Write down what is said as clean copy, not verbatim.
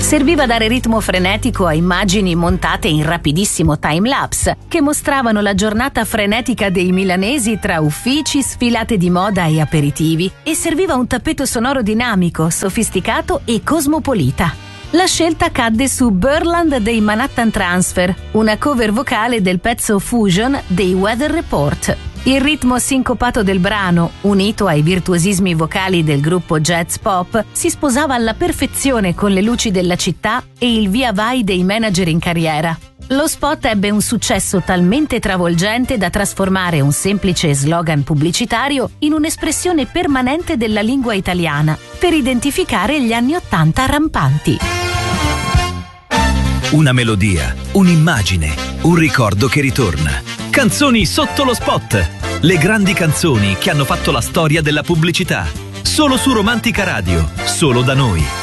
Serviva dare ritmo frenetico a immagini montate in rapidissimo timelapse che mostravano la giornata frenetica dei milanesi tra uffici, sfilate di moda e aperitivi, e serviva un tappeto sonoro dinamico, sofisticato e cosmopolita. La scelta cadde su Burland dei Manhattan Transfer, una cover vocale del pezzo Fusion dei Weather Report. Il ritmo sincopato del brano, unito ai virtuosismi vocali del gruppo jazz pop, si sposava alla perfezione con le luci della città e il via vai dei manager in carriera. Lo spot ebbe un successo talmente travolgente da trasformare un semplice slogan pubblicitario in un'espressione permanente della lingua italiana per identificare gli anni '80 rampanti. Una melodia, un'immagine, un ricordo che ritorna. Canzoni sotto lo spot. Le grandi canzoni che hanno fatto la storia della pubblicità. Solo su Romantica Radio, solo da noi.